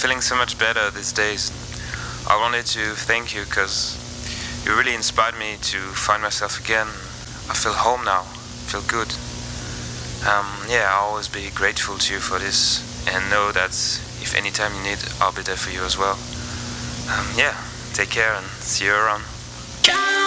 feeling so much better these days. I wanted to thank you because you really inspired me to find myself again. I feel home now, feel good. Yeah, I'll always be grateful to you for this, and know that if anytime you need, I'll be there for you as well. Yeah, take care and see you around.